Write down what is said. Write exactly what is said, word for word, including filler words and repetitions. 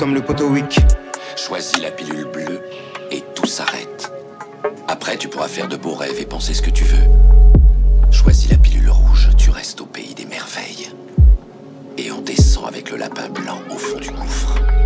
comme le poteau Wick. Choisis la pilule bleue et tout s'arrête. Après, tu pourras faire de beaux rêves et penser ce que tu veux. Choisis la pilule rouge, tu restes au pays des merveilles. Et on descend avec le lapin blanc au fond du gouffre.